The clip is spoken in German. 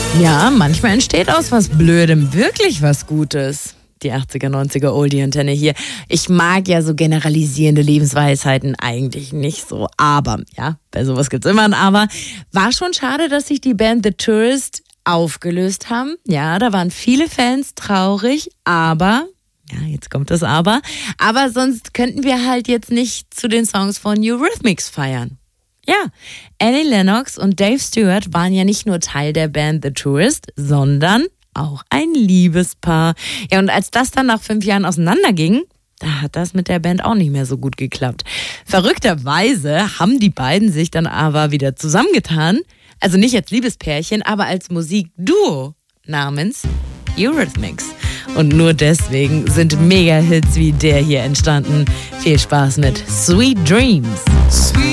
Ja, manchmal entsteht aus was Blödem wirklich was Gutes. Die 80er, 90er Oldie-Antenne hier. Ich mag ja so generalisierende Lebensweisheiten eigentlich nicht so. Aber, ja, bei sowas gibt's immer ein Aber. War schon schade, dass sich die Band The Tourist aufgelöst haben. Ja, da waren viele Fans traurig, aber... Ja, jetzt kommt das Aber. Aber sonst könnten wir halt jetzt nicht zu den Songs von Eurythmics feiern. Ja, Annie Lennox und Dave Stewart waren ja nicht nur Teil der Band The Tourist, sondern auch ein Liebespaar. Ja, und als das dann nach 5 Jahren auseinanderging, da hat das mit der Band auch nicht mehr so gut geklappt. Verrückterweise haben die beiden sich dann aber wieder zusammengetan. Also nicht als Liebespärchen, aber als Musikduo namens Eurythmics. Und nur deswegen sind Mega-Hits wie der hier entstanden. Viel Spaß mit Sweet Dreams.